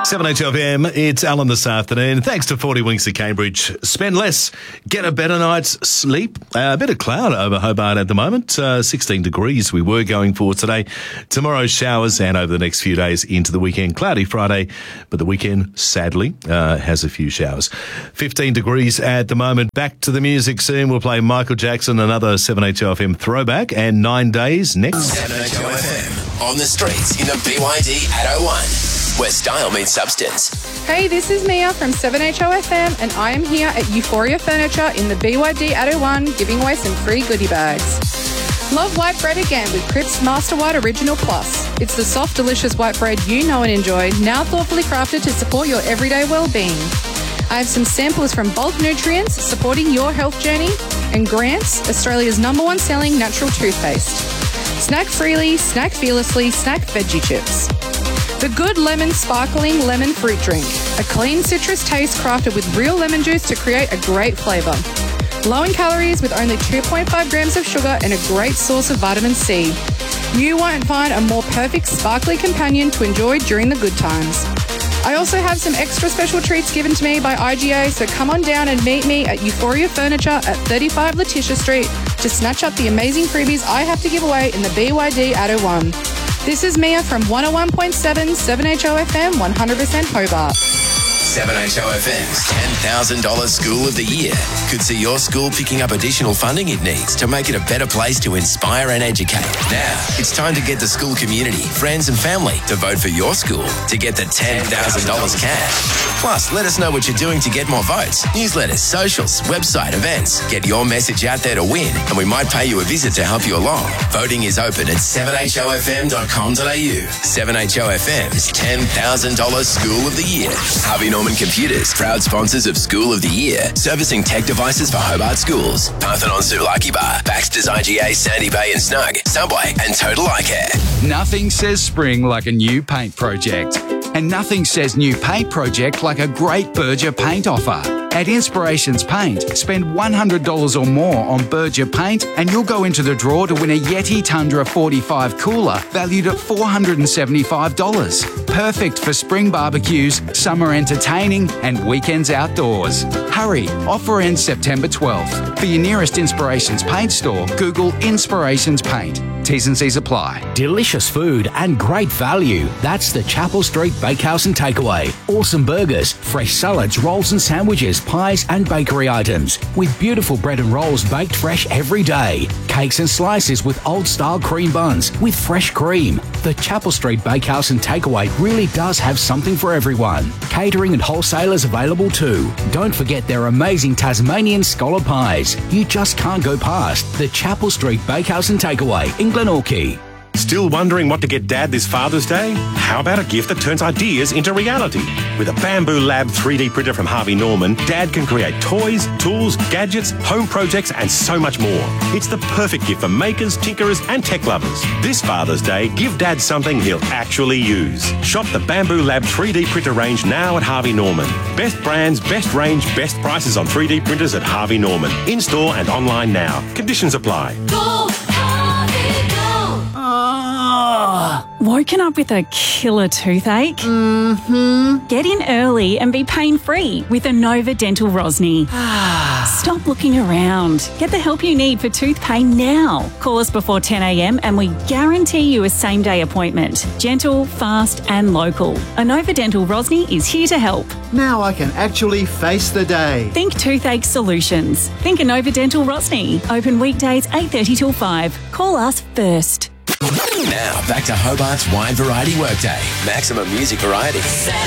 7HFM, it's Alan this afternoon. Thanks to 40 Winks at Cambridge. Spend less, get a better night's sleep. A bit of cloud over Hobart at the moment. 16 degrees we were going for today. Tomorrow showers, and over the next few days into the weekend, cloudy Friday, but the weekend sadly has a few showers. 15 degrees at the moment. Back to the music soon. We'll play Michael Jackson, another 7HFM throwback, and 9 days next. 7HFM on the streets in the BYD at 01. Where style meets substance. Hey, this is Mia from 7HOFM, and I am here at Euphoria Furniture in the BYD at 01 giving away some free goodie bags. Love white bread again with Cripps Master White Original Plus. It's the soft, delicious white bread you know and enjoy, now thoughtfully crafted to support your everyday well-being. I have some samples from Bulk Nutrients, supporting your health journey, and Grants, Australia's #1 selling natural toothpaste. Snack freely, snack fearlessly, snack veggie chips. The Good Lemon Sparkling Lemon Fruit Drink. A clean citrus taste crafted with real lemon juice to create a great flavour. Low in calories with only 2.5 grams of sugar and a great source of vitamin C. You won't find a more perfect sparkly companion to enjoy during the good times. I also have some extra special treats given to me by IGA, so come on down and meet me at Euphoria Furniture at 35 Letitia Street to snatch up the amazing freebies I have to give away in the BYD at 01. This is Mia from 101.7 7HOFM 100% Hobart. 7HOFM's $10,000 School of the Year could see your school picking up additional funding it needs to make it a better place to inspire and educate. Now, it's time to get the school community, friends and family to vote for your school to get the $10,000 cash. Plus, let us know what you're doing to get more votes. Newsletters, socials, website, events. Get your message out there to win, and we might pay you a visit to help you along. Voting is open at 7HOFM.com.au. 7HOFM's $10,000 School of the Year. Harvey Norman Computers, proud sponsors of School of the Year, servicing tech devices for Hobart schools. Parthenon Sulaki Bar, Baxter's IGA, Sandy Bay and Snug, Subway and Total Eye Care. Nothing says spring like a new paint project. And nothing says new paint project like a great Berger paint offer. At Inspirations Paint, spend $100 or more on Berger paint and you'll go into the draw to win a Yeti Tundra 45 cooler valued at $475. Perfect for spring barbecues, summer entertaining and weekends outdoors. Hurry, offer ends September 12th. For your nearest Inspirations Paint store, Google Inspirations Paint. T's and C's apply. Delicious food and great value. That's the Chapel Street Bakehouse and Takeaway. Awesome burgers, fresh salads, rolls and sandwiches, pies and bakery items. With beautiful bread and rolls baked fresh every day. Cakes and slices with old-style cream buns with fresh cream. The Chapel Street Bakehouse and Takeaway really does have something for everyone. Catering and wholesalers available too. Don't forget their amazing Tasmanian scholar pies. You just can't go past the Chapel Street Bakehouse and Takeaway in Glenorchy. Still wondering what to get Dad this Father's Day? How about a gift that turns ideas into reality? With a Bamboo Lab 3D printer from Harvey Norman, Dad can create toys, tools, gadgets, home projects and so much more. It's the perfect gift for makers, tinkerers and tech lovers. This Father's Day, give Dad something he'll actually use. Shop the Bamboo Lab 3D printer range now at Harvey Norman. Best brands, best range, best prices on 3D printers at Harvey Norman. In-store and online now. Conditions apply. Woken up with a killer toothache? Get in early and be pain-free with Inova Dental Rosny. Stop looking around. Get the help you need for tooth pain now. Call us before 10 a.m. and we guarantee you a same-day appointment. Gentle, fast and local. Inova Dental Rosny is here to help. Now I can actually face the day. Think toothache solutions. Think Inova Dental Rosny. Open weekdays 8:30 till 5. Call us first. Now, back to Hobart's wide variety workday. Maximum music variety.